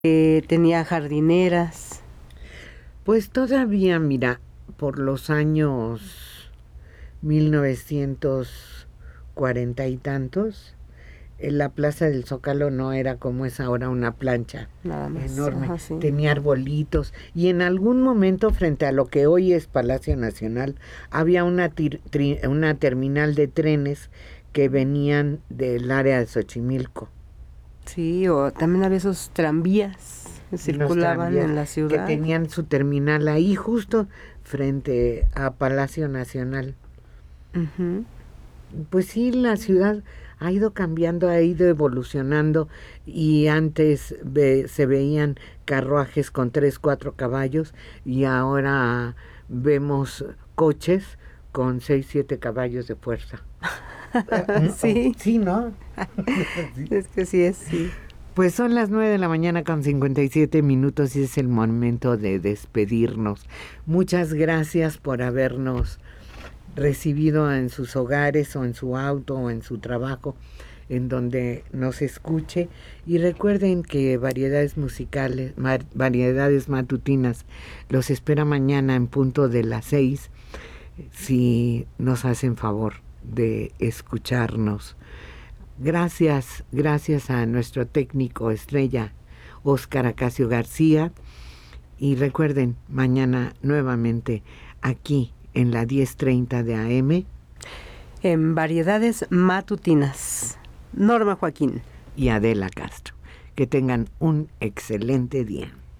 tenía jardineras. Pues todavía, mira, por los años 1940 y tantos, la Plaza del Zócalo no era como es ahora, una plancha Nada más. enorme. Ajá, sí. Tenía arbolitos y en algún momento, frente a lo que hoy es Palacio Nacional, había una terminal de trenes que venían del área de Xochimilco. Sí, o también había esos tranvías que circulaban en la ciudad. Que tenían su terminal ahí justo frente a Palacio Nacional. Uh-huh. Pues sí, la ciudad ha ido cambiando, ha ido evolucionando y antes se veían carruajes con 3, 4 caballos y ahora vemos coches con 6, 7 caballos de fuerza. Sí. Sí, ¿no? Sí. Es que sí es, sí. Pues son las 9 de la mañana con 57 minutos y es el momento de despedirnos. Muchas gracias por habernos recibido en sus hogares o en su auto o en su trabajo, en donde nos escuche. Y recuerden que Variedades Musicales, Variedades Matutinas, los espera mañana en punto de las 6, si nos hacen favor de escucharnos. Gracias a nuestro técnico estrella, Óscar Acacio García. Y recuerden, mañana nuevamente aquí en la 10:30 de AM. En Variedades Matutinas. Norma Joaquín. Y Adela Castro. Que tengan un excelente día.